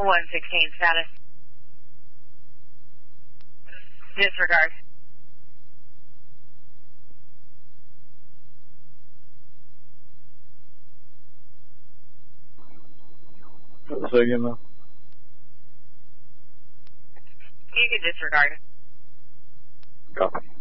116 status. Disregard. Say again now. You can disregard. Copy.